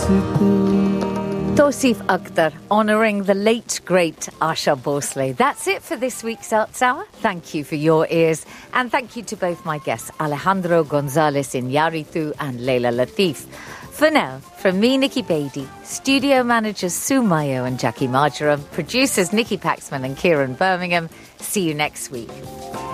Tosif Akhtar, honouring the late, great Asha Bhosle. That's it for this week's Arts Hour. Thank you for your ears. And thank you to both my guests, Alejandro Gonzalez Iñárritu and Leila Latif. For now, from me, Nikki Beattie, studio managers Sue Mayo and Jackie Marjoram, producers Nikki Paxman and Kieran Birmingham, see you next week.